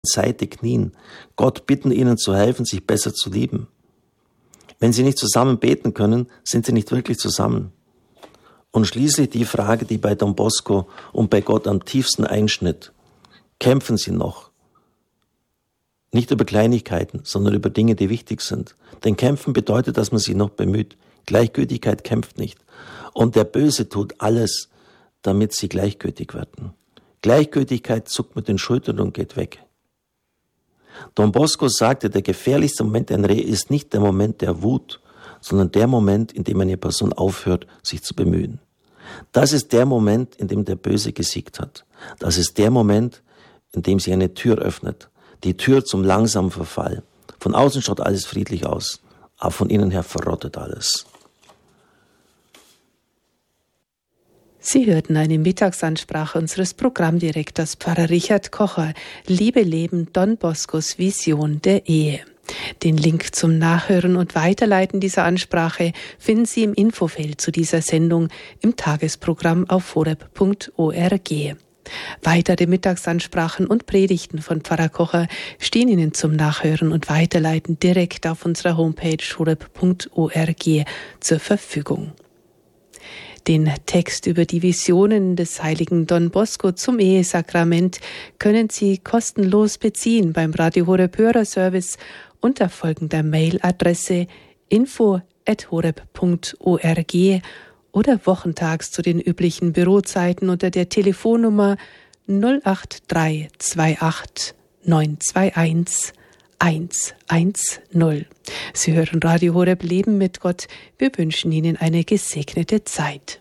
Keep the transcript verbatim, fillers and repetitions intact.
Seite knien, Gott bitten, ihnen zu helfen, sich besser zu lieben. Wenn sie nicht zusammen beten können, sind sie nicht wirklich zusammen. Und schließlich die Frage, die bei Don Bosco und bei Gott am tiefsten einschnitt. Kämpfen sie noch? Nicht über Kleinigkeiten, sondern über Dinge, die wichtig sind. Denn kämpfen bedeutet, dass man sich noch bemüht. Gleichgültigkeit kämpft nicht. Und der Böse tut alles, damit sie gleichgültig werden. Gleichgültigkeit zuckt mit den Schultern und geht weg. Don Bosco sagte, der gefährlichste Moment einer Ehe ist nicht der Moment der Wut, sondern der Moment, in dem eine Person aufhört, sich zu bemühen. Das ist der Moment, in dem der Böse gesiegt hat. Das ist der Moment, in dem sich eine Tür öffnet. Die Tür zum langsamen Verfall. Von außen schaut alles friedlich aus, aber von innen her verrottet alles. Sie hörten eine Mittagsansprache unseres Programmdirektors Pfarrer Richard Kocher, Liebe leben, Don Boscos Vision der Ehe. Den Link zum Nachhören und Weiterleiten dieser Ansprache finden Sie im Infofeld zu dieser Sendung im Tagesprogramm auf horeb punkt org. Weitere Mittagsansprachen und Predigten von Pfarrer Kocher stehen Ihnen zum Nachhören und Weiterleiten direkt auf unserer Homepage horeb punkt org zur Verfügung. Den Text über die Visionen des heiligen Don Bosco zum Ehesakrament können Sie kostenlos beziehen beim Radio Horeb Hörerservice unter folgender Mailadresse info at horeb punkt org oder wochentags zu den üblichen Bürozeiten unter der Telefonnummer null acht drei zwei acht neun zwei eins eins eins null. Sie hören Radio Horeb Leben mit Gott. Wir wünschen Ihnen eine gesegnete Zeit.